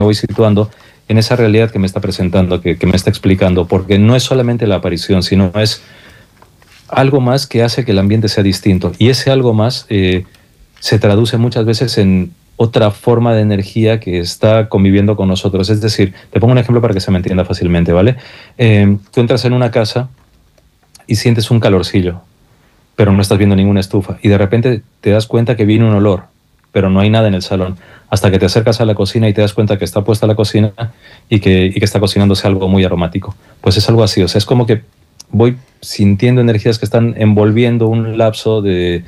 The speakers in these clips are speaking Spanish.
voy situando en esa realidad que me está presentando, que me está explicando, porque no es solamente la aparición, sino es algo más que hace que el ambiente sea distinto. Y ese algo más se traduce muchas veces en otra forma de energía que está conviviendo con nosotros. Es decir, te pongo un ejemplo para que se me entienda fácilmente, ¿vale? Tú entras en una casa y sientes un calorcillo, pero no estás viendo ninguna estufa. Y de repente te das cuenta que viene un olor, pero no hay nada en el salón. Hasta que te acercas a la cocina y te das cuenta que está puesta la cocina y que está cocinándose algo muy aromático. Pues es algo así, o sea, es como que voy sintiendo energías que están envolviendo un lapso de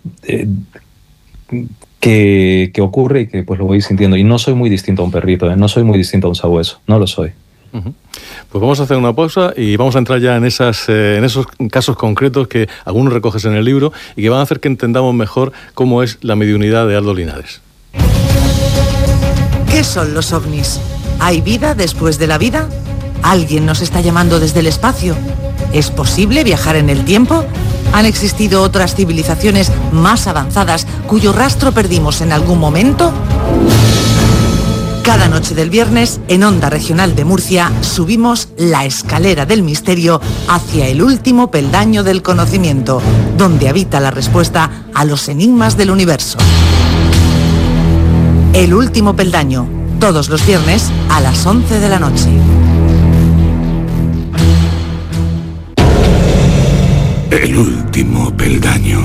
que ocurre y que pues lo voy sintiendo. Y no soy muy distinto a un perrito, no soy muy distinto a un sabueso, no lo soy. Uh-huh. Pues vamos a hacer una pausa y vamos a entrar ya en esos casos concretos que algunos recoges en el libro y que van a hacer que entendamos mejor cómo es la mediunidad de Aldo Linares. ¿Qué son los ovnis? ¿Hay vida después de la vida? ¿Alguien nos está llamando desde el espacio? ¿Es posible viajar en el tiempo? ¿Han existido otras civilizaciones más avanzadas cuyo rastro perdimos en algún momento? Cada noche del viernes, en Onda Regional de Murcia, subimos la escalera del misterio hacia el último peldaño del conocimiento, donde habita la respuesta a los enigmas del universo. El último peldaño, todos los viernes a las 11 de la noche. El último peldaño.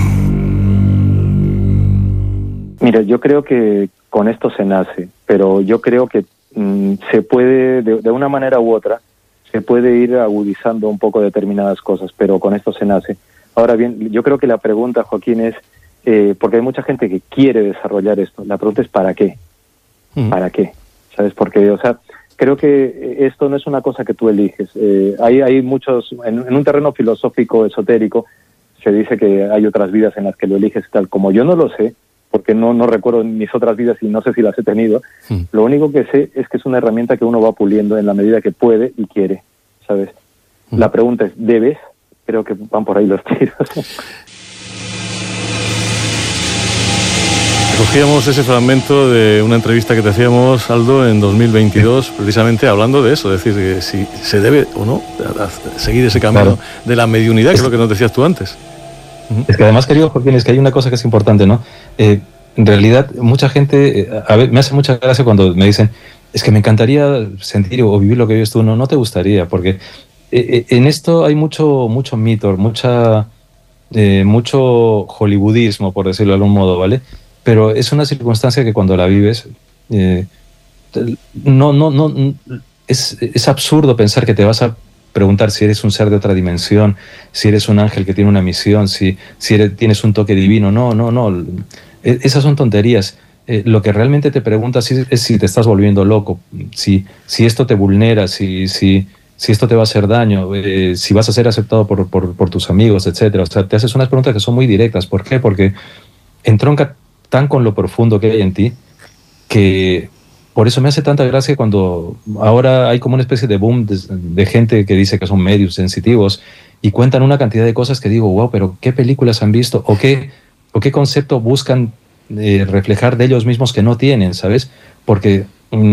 Mira, yo creo que con esto se nace, pero yo creo que se puede, de una manera u otra, se puede ir agudizando un poco determinadas cosas, pero con esto se nace. Ahora bien, yo creo que la pregunta, Joaquín, es, porque hay mucha gente que quiere desarrollar esto, la pregunta es ¿para qué? ¿Para qué? ¿Sabes? Porque, o sea, creo que esto no es una cosa que tú eliges. Hay muchos, en un terreno filosófico, esotérico, se dice que hay otras vidas en las que lo eliges tal. Como yo no lo sé, porque no recuerdo mis otras vidas y no sé si las he tenido, lo único que sé es que es una herramienta que uno va puliendo en la medida que puede y quiere, ¿sabes? La pregunta es, ¿debes? Creo que van por ahí los tiros. Recogíamos ese fragmento de una entrevista que te hacíamos, Aldo, en 2022, precisamente hablando de eso, es decir, que si se debe o no seguir ese camino de la mediunidad, que es lo que nos decías tú antes. Es que además, querido Joaquín, es que hay una cosa que es importante, ¿no? En realidad, mucha gente, me hace mucha gracia cuando me dicen, es que me encantaría sentir o vivir lo que vives tú. No te gustaría, porque en esto hay mucho mito, mucho hollywoodismo, por decirlo de algún modo, ¿vale? Pero es una circunstancia que cuando la vives, es absurdo pensar que te vas a preguntar si eres un ser de otra dimensión, si eres un ángel que tiene una misión, si tienes un toque divino. No. Esas son tonterías. Lo que realmente te preguntas es si te estás volviendo loco, si esto te vulnera, si esto te va a hacer daño, si vas a ser aceptado por tus amigos, etcétera. O sea, te haces unas preguntas que son muy directas. ¿Por qué? Porque entronca tan con lo profundo que hay en ti que por eso me hace tanta gracia cuando ahora hay como una especie de boom de gente que dice que son medios sensitivos y cuentan una cantidad de cosas que digo, wow, pero ¿qué películas han visto? ¿O qué concepto buscan reflejar de ellos mismos que no tienen, ¿sabes? Porque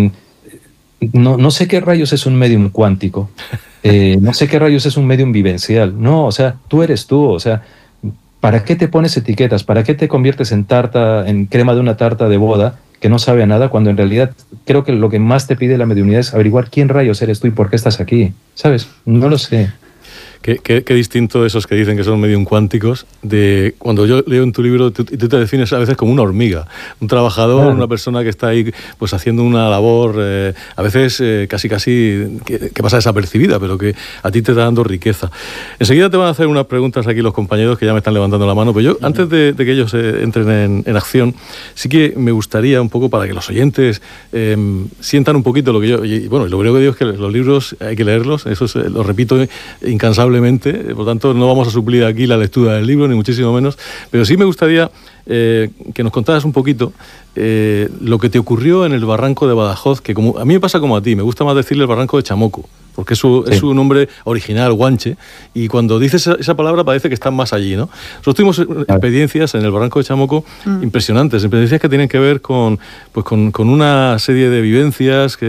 no sé qué rayos es un medium cuántico, no sé qué rayos es un medium vivencial. No, o sea, tú eres tú, o sea, ¿para qué te pones etiquetas? ¿Para qué te conviertes en crema de una tarta de boda que no sabe a nada, cuando en realidad creo que lo que más te pide la mediunidad es averiguar quién rayos eres tú y por qué estás aquí? ¿Sabes? No lo sé. Qué distinto esos que dicen que son medium cuánticos de cuando yo leo en tu libro, tú te defines a veces como una hormiga, un trabajador, una persona que está ahí pues haciendo una labor a veces casi que pasa desapercibida, pero que a ti te está dando riqueza. Enseguida te van a hacer unas preguntas aquí los compañeros que ya me están levantando la mano, pero yo antes de que ellos entren en acción, sí que me gustaría un poco para que los oyentes sientan un poquito lo que yo, y bueno, lo primero que digo es que los libros hay que leerlos, eso lo repito incansablemente, por tanto no vamos a suplir aquí la lectura del libro, ni muchísimo menos, pero sí me gustaría que nos contaras un poquito lo que te ocurrió en el barranco de Badajoz, que como a mí me pasa como a ti, me gusta más decirle el barranco de Chamoco, porque es su nombre original, Guanche, y cuando dices esa palabra parece que están más allí, ¿no? Nosotros tuvimos experiencias en el Barranco de Chamoco impresionantes, experiencias que tienen que ver con una serie de vivencias